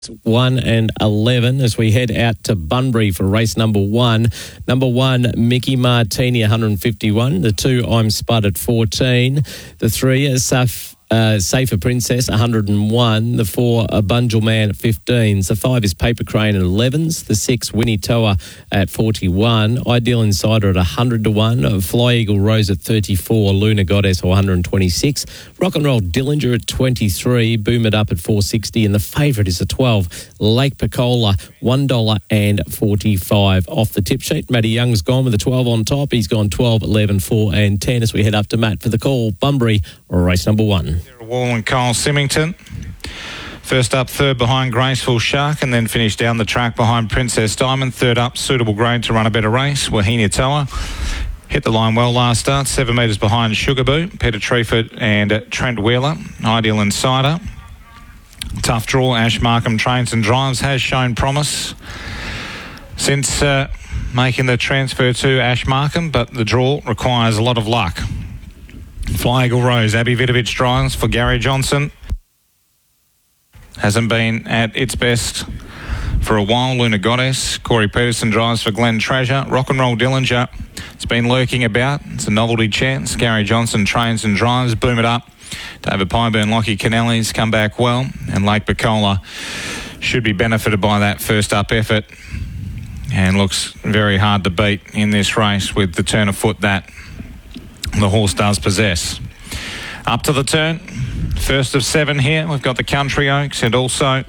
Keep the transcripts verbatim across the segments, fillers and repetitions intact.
one and eleven as we head out to Bunbury for race number one. Number one, Mickey Martini, one fifty-one. The two, I'm Spud at fourteen. The three, Saf, uh, Safer Princess, one oh one. The four, a Bunjil Man at fifteens. The five is Paper Crane at elevens. The six, Winnie Toa at forty-one. Ideal Insider at one hundred to one. Fly Eagle Rose at thirty-four. Luna Goddess, one hundred twenty-six. Rock and Roll Dillinger at twenty-three. Boom It Up at four sixty. And the favourite is a twelve, Lake Picola, one dollar forty-five. Off the tip sheet, Matty Young's gone with a twelve on top. He's gone twelve, eleven, four and ten as we head up to Matt for the call. Bunbury, race number one. Wall and Kyle Symington. First up, third behind Graceful Shark, and then finished down the track behind Princess Diamond. Third up, Suitable Grade to run a better race, Wahine Toa. Hit the line well last start, seven metres behind Sugarboo, Peter Treeford and uh, Trent Wheeler. Ideal Insider. Tough draw, Ash Markham Trains and Drives has shown promise since uh, making the transfer to Ash Markham, but the draw requires a lot of luck. Fly Eagle Rose, Abby Vidovich drives for Gary Johnson. Hasn't been at its best for a while. Luna Goddess. Corey Peterson drives for Glen Treasure. Rock and Roll Dillinger. It's been lurking about. It's a novelty chance. Gary Johnson trains and drives. Boom It Up. David Pyburn, Lockie Kennelly's come back well. And Lake Picola should be benefited by that first up effort. And looks very hard to beat in this race with the turn of foot that the horse does possess. Up to the turn. First of seven here. We've got the Country Oaks and also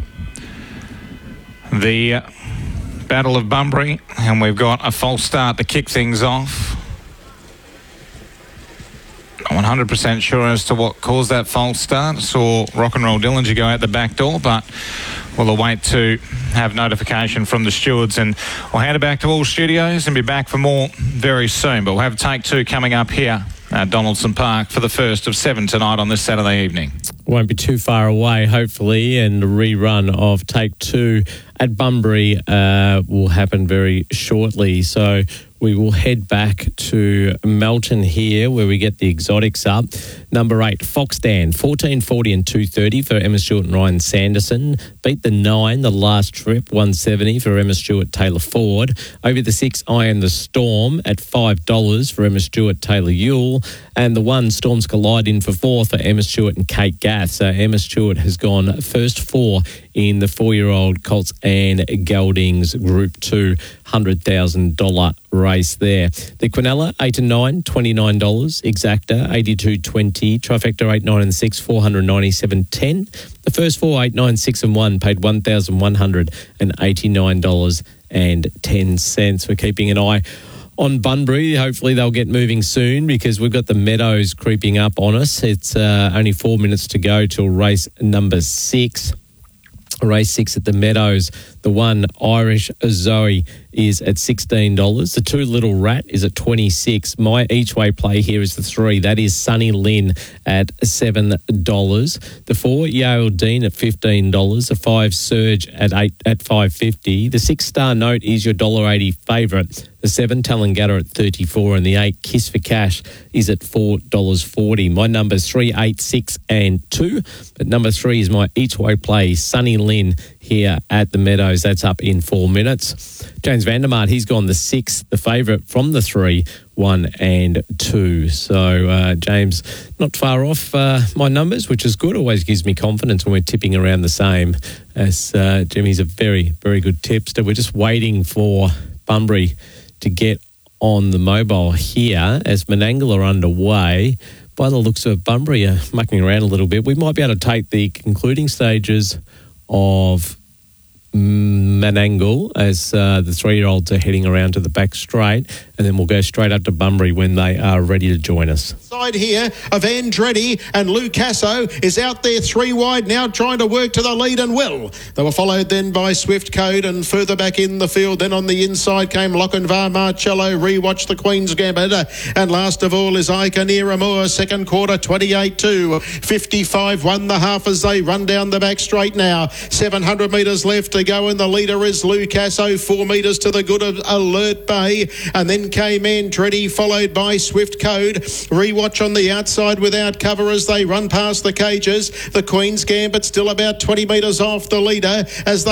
the uh, Battle of Bunbury. And we've got a false start to kick things off. Not one hundred percent sure as to what caused that false start. Saw Rock and Roll Dillinger go out the back door, but we'll await to have notification from the stewards, and we'll hand it back to all studios and be back for more very soon. But we'll have take two coming up here at Donaldson Park for the first of seven tonight on this Saturday evening. Won't be too far away, hopefully, and the rerun of take two at Bunbury uh, will happen very shortly. So we will head back to Melton here where we get the exotics up. Number eight, Foxdan, fourteen forty and two thirty for Emma Stewart and Ryan Sanderson. Beat the nine, the last trip, one seventy for Emma Stewart, Taylor Ford. Over the six, I Am the Storm at five dollars for Emma Stewart, Taylor Yule. And the one, Storms Collide in for four for Emma Stewart and Kate Gath. So Emma Stewart has gone first four in the four-year-old Colts and Geldings Group two, one hundred thousand dollars race there. The Quinella, eight and nine, twenty-nine dollars. Exacta, eighty-two twenty. Trifecta, eight, nine and six, four hundred ninety-seven ten. The first four, eight, nine, six and one, paid one thousand one hundred eighty-nine dollars and ten cents. We're keeping an eye on Bunbury. Hopefully they'll get moving soon because we've got the Meadows creeping up on us. It's uh, only four minutes to go till race number six. Race six at the Meadows. The one, Irish Zoe, is at sixteen dollars. The two, Little Rat, is at twenty-six dollars. My each-way play here is the three. That is Sunny Lynn at seven dollars. The four, Yale Dean, at fifteen dollars. The five, Surge, at eight at five fifty. The six, Star Note, is your one dollar eighty favourite. The seven, Tallangatta, at thirty-four dollars. And the eight, Kiss for Cash, is at four dollars forty. My numbers three, eight, six and two. But number three is my each-way play, Sunny Lynn, here at the Meadows. That's up in four minutes. James Vandermaat, he's gone the six, the favourite from the three, one and two. So uh, James, not far off uh, my numbers, which is good. Always gives me confidence when we're tipping around the same as uh, Jimmy's a very, very good tipster. We're just waiting for Bunbury to get on the mobile here as Menangle are underway. By the looks of Bunbury are mucking around a little bit. We might be able to take the concluding stages of Menangle as uh, the three-year-olds are heading around to the back straight, and then we'll go straight up to Bunbury when they are ready to join us. Side here of Andretti and Lou Casso is out there three wide now, trying to work to the lead and will. They were followed then by Swift Code, and further back in the field then on the inside came Lochinvar Marcello. Rewatch the Queen's Gambit, and last of all is Iconera Moore. Second quarter twenty-eight two, fifty-five one the half as they run down the back straight now. seven hundred metres left. to go, and the leader is Lucasso, four metres to the good of Alert Bay, and then came Andretti, followed by Swift Code. Rewatch on the outside without cover as they run past the cages. The Queen's Gambit still about twenty metres off the leader as they